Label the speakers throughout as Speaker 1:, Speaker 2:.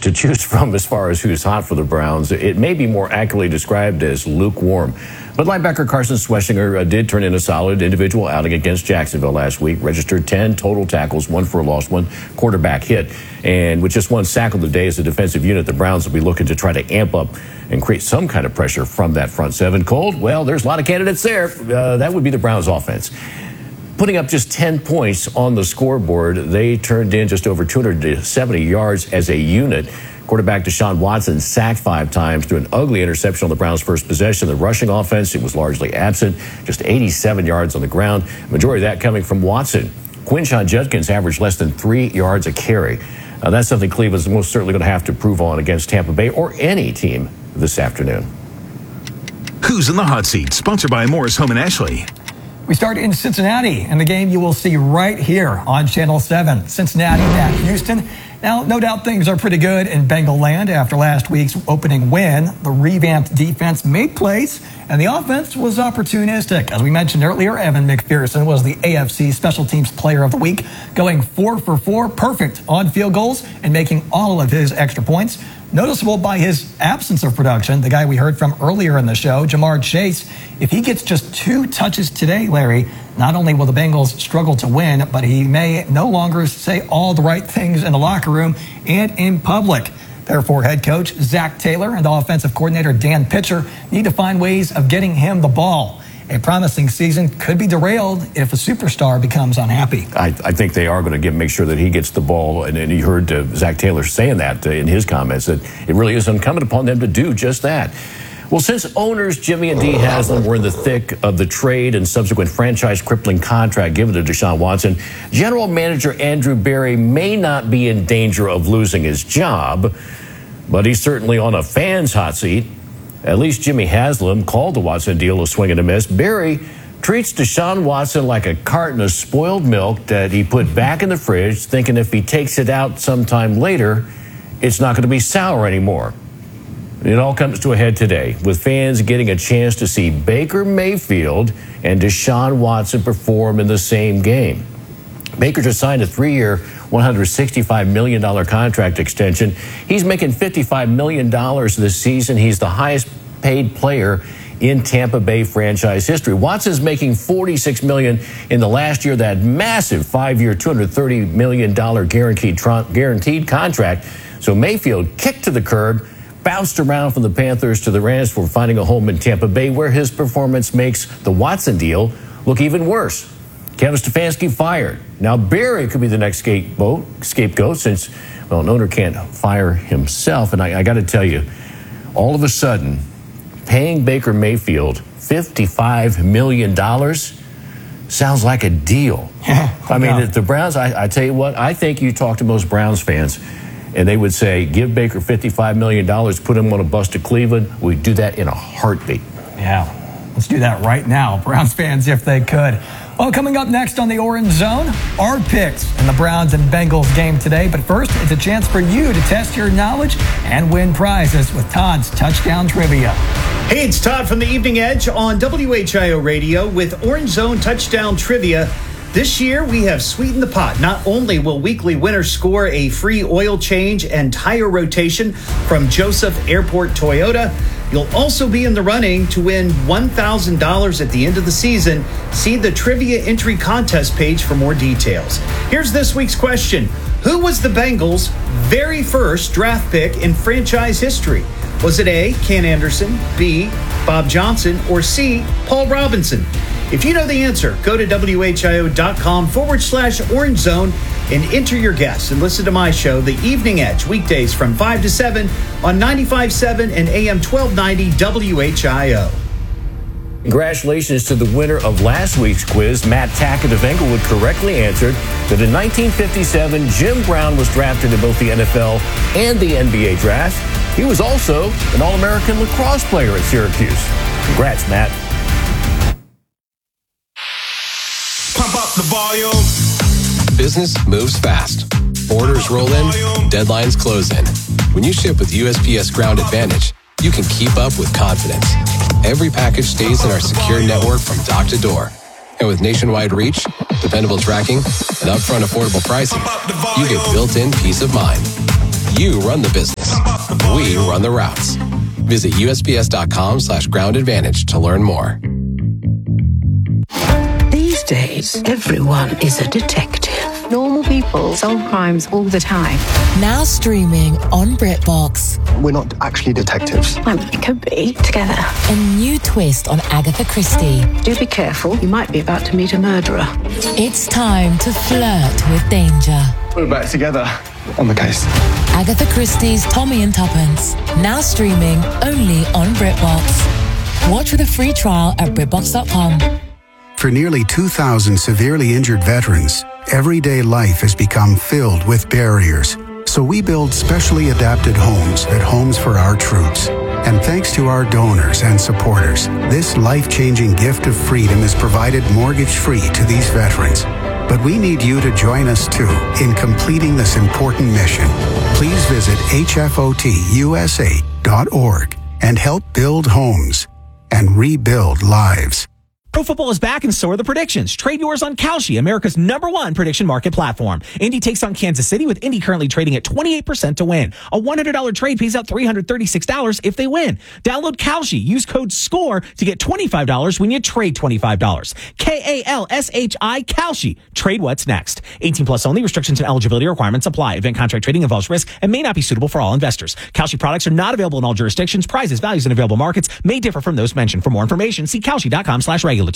Speaker 1: to choose from as far as who's hot for the Browns. It may be more accurately described as lukewarm. But linebacker Carson Schwessinger did turn in a solid individual outing against Jacksonville last week, registered 10 total tackles, 1 for a loss, 1 quarterback hit. And with just 1 sack on the day as a defensive unit, the Browns will be looking to try to amp up and create some kind of pressure from that front seven. Cold? Well, there's a lot of candidates there. That would be the Browns offense. Putting up just 10 points on the scoreboard, they turned in just over 270 yards as a unit. Quarterback Deshaun Watson sacked 5 times through an ugly interception on the Browns' first possession. The rushing offense, it was largely absent, just 87 yards on the ground. Majority of that coming from Watson. Quinshon Judkins averaged less than 3 yards a carry. That's something Cleveland's most certainly going to have to prove on against Tampa Bay or any team this afternoon.
Speaker 2: Who's in the Hot Seat? Sponsored by Morris Home in Ashley.
Speaker 3: We start in Cincinnati, and the game you will see right here on Channel 7. Cincinnati at Houston. Now, no doubt things are pretty good in Bengal land after last week's opening win. The revamped defense made plays, and the offense was opportunistic. As we mentioned earlier, Evan McPherson was the AFC Special Teams Player of the Week, going 4 for 4, perfect on field goals, and making all of his extra points. Noticeable by his absence of production, the guy we heard from earlier in the show, Jamar Chase. If he gets just 2 touches today, Larry, not only will the Bengals struggle to win, but he may no longer say all the right things in the locker room and in public. Therefore, head coach Zach Taylor and offensive coordinator Dan Pitcher need to find ways of getting him the ball. A promising season could be derailed if a superstar becomes unhappy.
Speaker 1: I think they are going to make sure that he gets the ball. And you heard Zach Taylor saying that in his comments, that it really is incumbent upon them to do just that. Well, since owners Jimmy and Dee Haslam were in the thick of the trade and subsequent franchise-crippling contract given to Deshaun Watson, general manager Andrew Berry may not be in danger of losing his job, but he's certainly on a fan's hot seat. At least Jimmy Haslam called the Watson deal a swing and a miss. Berry treats Deshaun Watson like a carton of spoiled milk that he put back in the fridge, thinking if he takes it out sometime later, it's not going to be sour anymore. It all comes to a head today, with fans getting a chance to see Baker Mayfield and Deshaun Watson perform in the same game. Baker just signed a 3-year, $165 million contract extension. He's making $55 million this season. He's the highest paid player in Tampa Bay franchise history. Watson's making $46 million in the last year, that massive 5-year, $230 million guaranteed contract. So Mayfield kicked to the curb, bounced around from the Panthers to the Rams for finding a home in Tampa Bay, where his performance makes the Watson deal look even worse. Kevin Stefanski fired. Now Berry could be the next scapegoat since, well, an owner can't fire himself. And I got to tell you, all of a sudden, paying Baker Mayfield $55 million sounds like a deal. I mean, the Browns, I tell you what, I think you talk to most Browns fans, and they would say, give Baker $55 million, put him on a bus to Cleveland. We'd do that in a heartbeat.
Speaker 3: Yeah, let's do that right now, Browns fans, if they could. Well, coming up next on the Orange Zone, our picks in the Browns and Bengals game today. But first, it's a chance for you to test your knowledge and win prizes with Todd's Touchdown Trivia.
Speaker 4: Hey, it's Todd from the Evening Edge on WHIO Radio with Orange Zone Touchdown Trivia. This year, we have sweetened the pot. Not only will weekly winners score a free oil change and tire rotation from Joseph Airport Toyota, you'll also be in the running to win $1,000 at the end of the season. See the trivia entry contest page for more details. Here's this week's question. Who was the Bengals' very first draft pick in franchise history? Was it A, Ken Anderson, B, Bob Johnson, or C, Paul Robinson? If you know the answer, go to WHIO.com/Orange Zone and enter your guess and listen to my show, The Evening Edge, weekdays from 5 to 7 on 95.7 and AM 1290 WHIO.
Speaker 1: Congratulations to the winner of last week's quiz. Matt Tackett of Englewood correctly answered that in 1957, Jim Brown was drafted in both the NFL and the NBA draft. He was also an All-American lacrosse player at Syracuse. Congrats, Matt.
Speaker 5: Pump up the volume.
Speaker 6: Business moves fast. Orders roll in, deadlines close in. When you ship with USPS Ground Advantage, you can keep up with confidence. Every package stays in our secure network from dock to door. And with nationwide reach, dependable tracking, and upfront affordable pricing, you get built-in peace of mind. You run the business. We run the routes. Visit USPS.com/Ground Advantage to learn more.
Speaker 7: These days, everyone is a detective. Normal people solve crimes all the time.
Speaker 8: Now streaming on BritBox.
Speaker 9: We're not actually detectives.
Speaker 7: Well, it could be together.
Speaker 8: A new twist on Agatha Christie.
Speaker 7: Do be careful. You might be about to meet a murderer.
Speaker 8: It's time to flirt with danger.
Speaker 9: We're back together on the case.
Speaker 8: Agatha Christie's Tommy and Tuppence. Now streaming only on BritBox. Watch with a free trial at BritBox.com.
Speaker 10: For nearly 2,000 severely injured veterans, everyday life has become filled with barriers. So we build specially adapted homes at Homes for Our Troops. And thanks to our donors and supporters, this life-changing gift of freedom is provided mortgage-free to these veterans. But we need you to join us too in completing this important mission. Please visit hfotusa.org and help build homes and rebuild lives.
Speaker 11: Pro football is back and so are the predictions. Trade yours on Kalshi, America's #1 prediction market platform. Indy takes on Kansas City with Indy currently trading at 28% to win. A $100 trade pays out $336 if they win. Download Kalshi. Use code SCORE to get $25 when you trade $25. KALSHI Kalshi. Trade what's next. 18 plus only. Restrictions and eligibility requirements apply. Event contract trading involves risk and may not be suitable for all investors. Kalshi products are not available in all jurisdictions. Prices, values, and available markets may differ from those mentioned. For more information, see Kalshi.com/regulatory.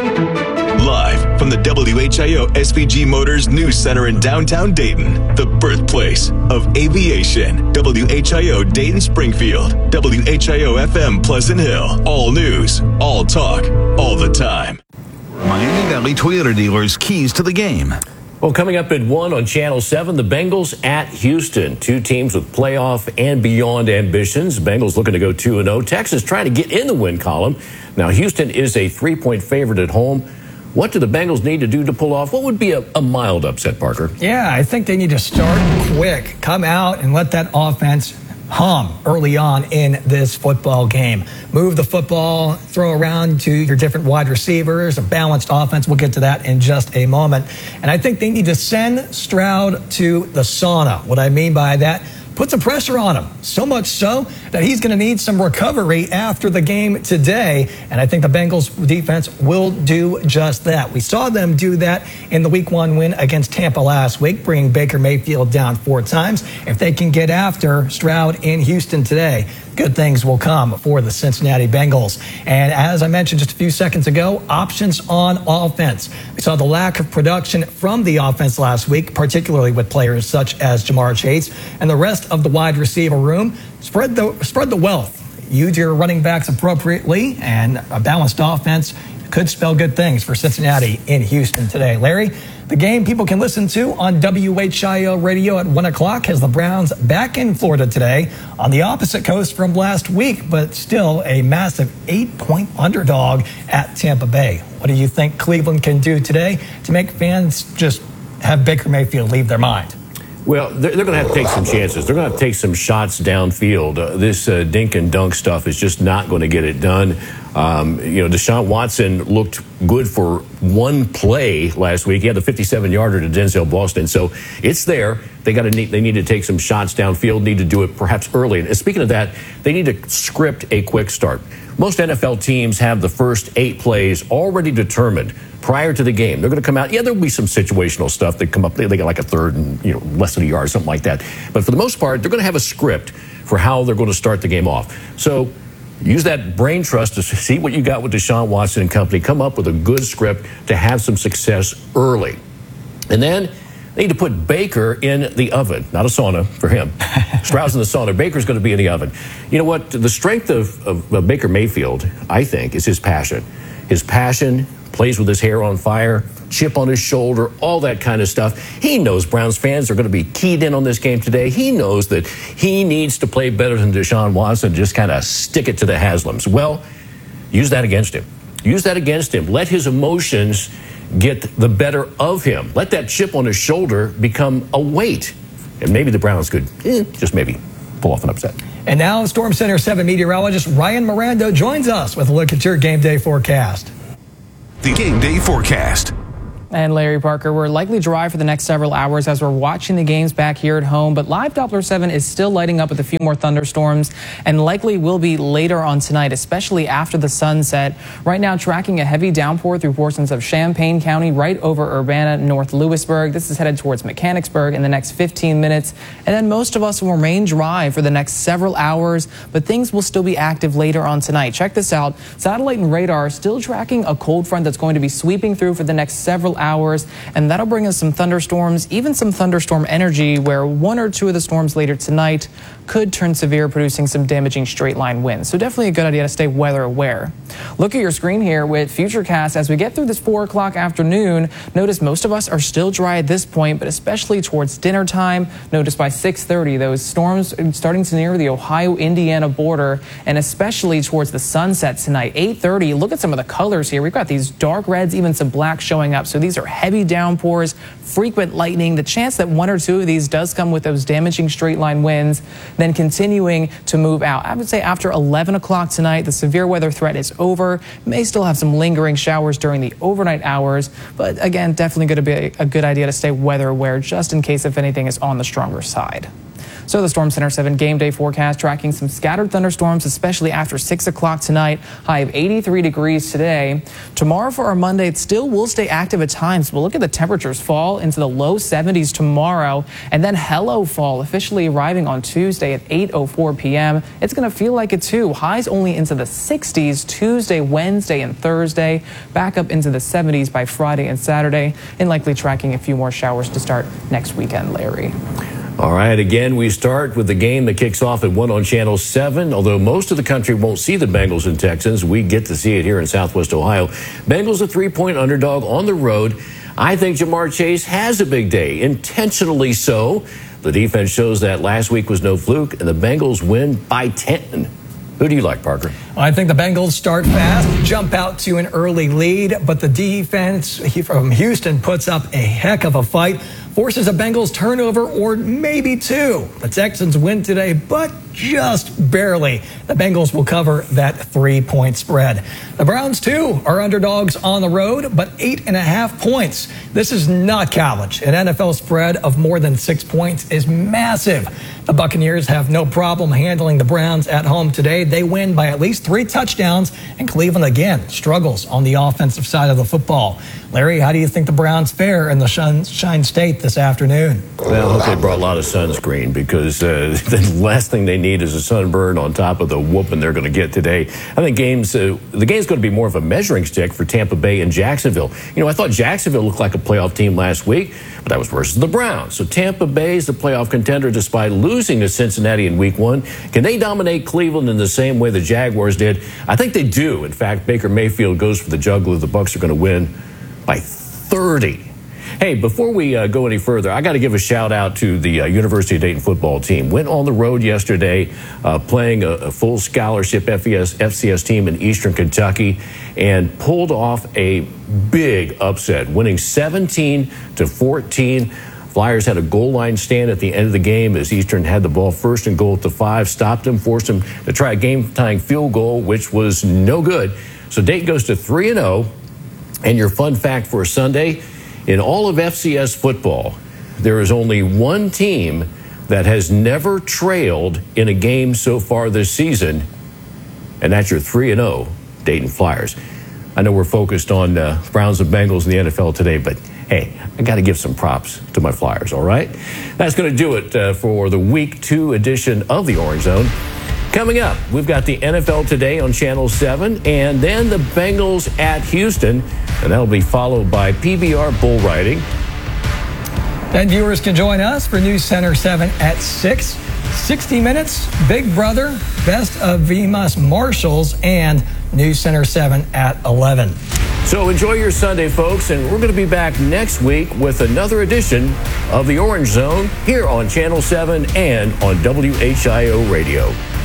Speaker 2: Live from the WHIO SVG Motors News Center in downtown Dayton, the birthplace of aviation. WHIO Dayton Springfield, WHIO FM Pleasant Hill. All news, all talk, all the time. Miami Valley Toyota dealers keys to the game.
Speaker 1: Well, coming up at 1 on Channel 7, the Bengals at Houston. Two teams with playoff and beyond ambitions. Bengals looking to go 2-0. Texas trying to get in the win column. Now, Houston is a 3-point favorite at home. What do the Bengals need to do to pull off? What would be a mild upset, Parker?
Speaker 3: Yeah, I think they need to start quick. Come out and let that offense hum early on in this football game. Move the football, throw around to your different wide receivers, a balanced offense. We'll get to that in just a moment. And I think they need to send Stroud to the sauna. What I mean by that, put some pressure on him. So much so that he's going to need some recovery after the game today. And I think the Bengals defense will do just that. We saw them do that in the Week 1 win against Tampa last week, bringing Baker Mayfield down 4 times. If they can get after Stroud in Houston today, good things will come for the Cincinnati Bengals. And as I mentioned just a few seconds ago, options on offense. We saw the lack of production from the offense last week, particularly with players such as Jamar Chase and the rest of the wide receiver room. Spread the wealth. Use your running backs appropriately, and a balanced offense could spell good things for Cincinnati in Houston today. Larry, the game people can listen to on WHIO radio at 1 o'clock has the Browns back in Florida today on the opposite coast from last week, but still a massive 8-point underdog at Tampa Bay. What do you think Cleveland can do today to make fans just have Baker Mayfield leave their mind?
Speaker 1: Well, they're going to have to take some chances. They're going to have to take some shots downfield. This dink and dunk stuff is just not going to get it done. Deshaun Watson looked good for one play last week. He had the 57-yarder to Denzel Boston. So it's there. They need to take some shots downfield, need to do it perhaps early. And speaking of that, they need to script a quick start. Most NFL teams have the first 8 plays already determined prior to the game. They're going to come out. Yeah, there'll be some situational stuff that come up. They get like a third and less than a yard, something like that. But for the most part, they're going to have a script for how they're going to start the game off. So use that brain trust to see what you got with Deshaun Watson and company. Come up with a good script to have some success early. And then they need to put Baker in the oven, not a sauna for him. Stroud's in the sauna. Baker's going to be in the oven. You know what? The strength of Baker Mayfield, I think, is his passion. His passion, plays with his hair on fire, chip on his shoulder, all that kind of stuff. He knows Browns fans are going to be keyed in on this game today. He knows that he needs to play better than Deshaun Watson, just kind of stick it to the Haslams. Well, use that against him. Use that against him. Let his emotions get the better of him. Let that chip on his shoulder become a weight. And maybe the Browns could just maybe pull off an upset.
Speaker 3: And now Storm Center 7 meteorologist Ryan Miranda joins us with a look at your game day forecast.
Speaker 2: The game day forecast.
Speaker 12: And Larry Parker, we're likely dry for the next several hours as we're watching the games back here at home, but live Doppler 7 is still lighting up with a few more thunderstorms and likely will be later on tonight, especially after the sunset. Right now, tracking a heavy downpour through portions of Champaign County right over Urbana, North Lewisburg. This is headed towards Mechanicsburg in the next 15 minutes. And then most of us will remain dry for the next several hours, but things will still be active later on tonight. Check this out. Satellite and radar still tracking a cold front that's going to be sweeping through for the next several hours, and that'll bring us some thunderstorms, even some thunderstorm energy, where one or two of the storms later tonight could turn severe, producing some damaging straight line winds. So definitely a good idea to stay weather aware. Look at your screen here with Futurecast. As we get through this 4 o'clock afternoon, notice most of us are still dry at this point, but especially towards dinner time. Notice by 6:30, those storms starting to near the Ohio-Indiana border, and especially towards the sunset tonight. 8:30, look at some of the colors here. We've got these dark reds, even some black showing up. So these are heavy downpours, frequent lightning. The chance that one or two of these does come with those damaging straight line winds, then continuing to move out. I would say after 11 o'clock tonight, the severe weather threat is over. May still have some lingering showers during the overnight hours, but again, definitely going to be a good idea to stay weather aware just in case if anything is on the stronger side. So the Storm Center 7 game day forecast tracking some scattered thunderstorms, especially after 6 o'clock tonight. High of 83 degrees today. Tomorrow for our Monday, it still will stay active at times. But look at the temperatures fall into the low 70s tomorrow. And then hello fall officially arriving on Tuesday at 8:04 p.m. It's going to feel like it too. Highs only into the 60s Tuesday, Wednesday, and Thursday. Back up into the 70s by Friday and Saturday. And likely tracking a few more showers to start next weekend, Larry.
Speaker 1: All right, again, we start with the game that kicks off at 1 on Channel 7. Although most of the country won't see the Bengals and Texans, we get to see it here in Southwest Ohio. Bengals a 3-point underdog on the road. I think Jamar Chase has a big day, intentionally so. The defense shows that last week was no fluke, and the Bengals win by 10. Who do you like, Parker?
Speaker 3: I think the Bengals start fast, jump out to an early lead, but the defense from Houston puts up a heck of a fight, forces a Bengals turnover or maybe two. The Texans win today, but just barely. The Bengals will cover that 3-point spread. The Browns, too, are underdogs on the road, but 8.5 points. This is not college. An NFL spread of more than 6 points is massive. The Buccaneers have no problem handling the Browns at home today. They win by at least 3 touchdowns, and Cleveland again struggles on the offensive side of the football. Larry, how do you think the Browns fare in the Sunshine State this afternoon?
Speaker 1: Well, I hope they brought a lot of sunscreen because the last thing they need is a sunburn on top of the whooping they're going to get today. I think the game's going to be more of a measuring stick for Tampa Bay and Jacksonville. You know, I thought Jacksonville looked like a playoff team last week, but that was versus the Browns. So Tampa Bay is the playoff contender despite losing to Cincinnati in Week 1. Can they dominate Cleveland in the same way the Jaguars did? I think they do. In fact, Baker Mayfield goes for the jugular. The Bucs are going to win by 30. Hey, before we go any further, I got to give a shout out to the University of Dayton football team. Went on the road yesterday, playing a full scholarship FCS team in Eastern Kentucky, and pulled off a big upset, winning 17-14. Flyers had a goal line stand at the end of the game as Eastern had the ball first and goal at the 5, stopped them, forced them to try a game-tying field goal, which was no good. So Dayton goes to 3-0. And your fun fact for Sunday, in all of FCS football, there is only one team that has never trailed in a game so far this season, and that's your 3-0 Dayton Flyers. I know we're focused on Browns and Bengals in the NFL today, but hey, I got to give some props to my Flyers, all right? That's going to do it for the Week 2 edition of the Orange Zone. Coming up, we've got the NFL Today on Channel 7, and then the Bengals at Houston, and that'll be followed by PBR bull riding.
Speaker 3: And viewers can join us for News Center 7 at 6. 60 Minutes, Big Brother, Best of VMUS Marshals, and News Center 7 at 11.
Speaker 1: So enjoy your Sunday, folks, and we're going to be back next week with another edition of the Orange Zone here on Channel 7 and on WHIO Radio.